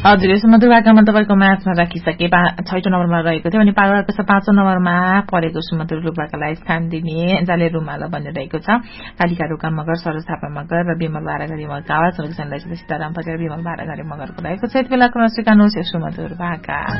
हजुर यो सुमधुर भाकामा तपाईको म्याचमा राखिसके 6औं नम्बरमा रहेको थियो अनि पागलको 5औं नम्बरमा परेको सुमधुर भाकालाई स्थान दिने जाले रुमाला बनिरहेको छ। कालिका रुका मगर, सरोज थापा मगर र विमल बाराघरी मगर आवाज सीताराम पटेल विमल बाराघरी मगरको रहेको छ। यति बेला क्रमश स्वीकार्नुहोस् यो सुमधुर भाका।